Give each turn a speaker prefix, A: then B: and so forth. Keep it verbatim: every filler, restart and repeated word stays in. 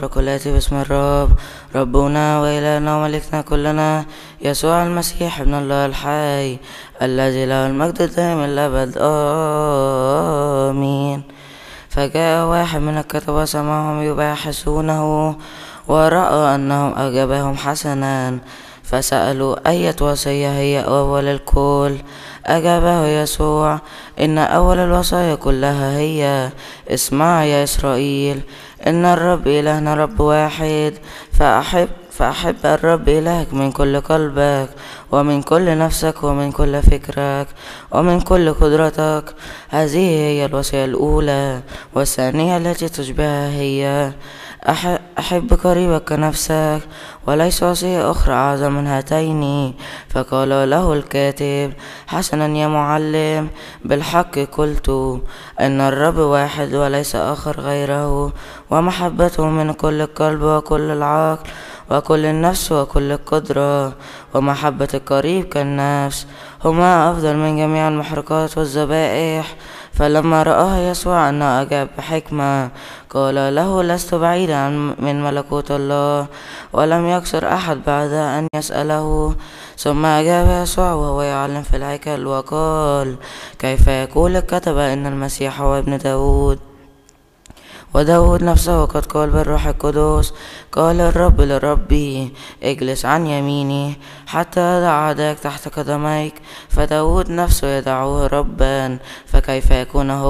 A: أغلق الآتي باسم الرب، ربنا وإلهنا وملكنا كلنا يسوع المسيح ابن الله الحي الذي له المجد الدائم الأبد، آمين. فجاء واحد من الكتبة وسمعهم يباحثونه، ورأى أنهم أجابهم حسنا، فسألوا أية وصية هي أول الكل؟ أجابه يسوع: إن أول الوصايا كلها هي: اسمع يا إسرائيل، إن الرب إلهنا رب واحد، فأحب فأحب الرب إلهك من كل قلبك ومن كل نفسك ومن كل فكرك ومن كل قدرتك. هذه هي الوصية الأولى. والثانية التي تشبهها هي: أحب قريبك كنفسك. وليس وصية أخرى أعظم من هاتين. فقال له الكاتب: حسنا يا معلم، بالحق قلت أن الرب واحد وليس آخر غيره، ومحبته من كل القلب وكل العقل وكل النفس وكل القدرة، ومحبة القريب كالنفس، هما أفضل من جميع المحرقات والذبائح. فلما رآه يسوع أنه أجاب بحكمة، قال له: لست بعيدا من ملكوت الله. ولم يقصر أحد بعد أن يسأله. ثم أجاب يسوع وهو يعلم في الهيكل وقال: كيف يقول الكتبة إن المسيح هو ابن داود؟ وداود نفسه قد قال بالروح القدس: قال الرب لربي: اجلس عن يميني حتى أضع أعدائك تحت قدميك. فداود نفسه يدعوه ربا، فكيف يكون هو